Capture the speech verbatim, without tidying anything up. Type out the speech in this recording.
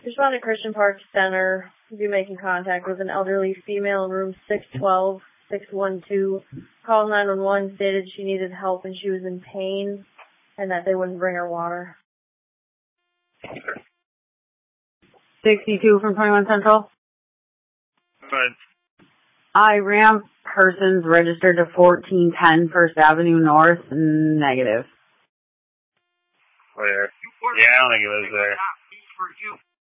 Responded Christian Park Center to be making contact with an elderly female in room six twelve, six one two. Called nine one one, stated she needed help and she was in pain and that they wouldn't bring her water. sixty-two from twenty-one Central. Good. I ramp persons registered to fourteen ten First Avenue North. Negative. Where? Yeah, I don't think it was there.